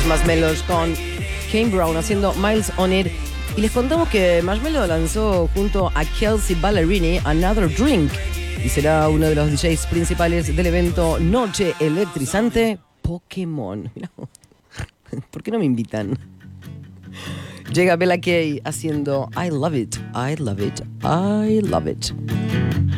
Marshmellos con Kane Brown haciendo Miles on It. Y les contamos que Marshmello lanzó junto a Kelsey Ballerini Another Drink y será uno de los DJs principales del evento Noche Electrizante Pokémon. Mirá, ¿por qué no me invitan? Llega Bella Kay haciendo I Love It, I Love It, I Love It.